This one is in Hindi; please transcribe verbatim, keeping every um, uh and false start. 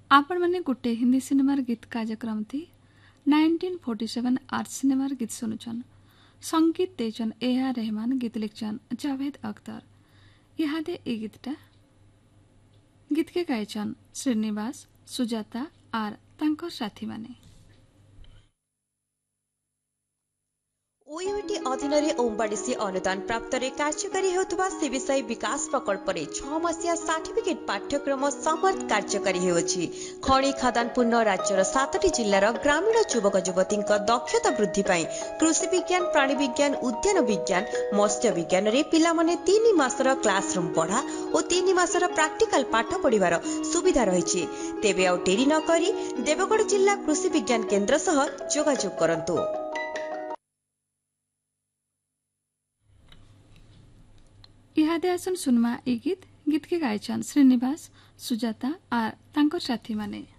आपण मैंने गोटे हिंदी सिनेमार गीत कार्यक्रम थी नाइंटीन फोर्टी सेवन आर्ट सिनेमार गीत सुनुचन। संगीत देचन ए आर रहमान, गीत लिखचन जावेद अख्तर। इहादे ए गीतटा गीत के गायचन श्रीनिवास, सुजाता आर तांकर साथी माने। ओयूटी अधीन ओमबाड़ीसी अनुदान प्राप्त कार्यकारी होता विषय विकास प्रकल्प छह मसीहा सर्टिफिकेट पाठ्यक्रम समर्थ कार्यकारी होछि। खणी खादानपूर्ण राज्यर सातटी जिल्लार ग्रामीण युवक युवती दक्षता वृद्धि पाई कृषि विज्ञान, प्राणी विज्ञान, उद्यान विज्ञान, मत्स्य विज्ञान रे पिलामने तीन मासर क्लासरूम पढ़ा और तीन मासर प्राक्टिकल पाठ पढ़िबार सुविधा रही। तेबे आ डेरी न करी देवगढ़ जिला कृषि विज्ञान केन्द्र सह जोगाजोग करंतु। इहादे आसन सुनमा ए गीत गीत के गायचन श्रीनिवास, सुजाता आर तांकर साथी माने।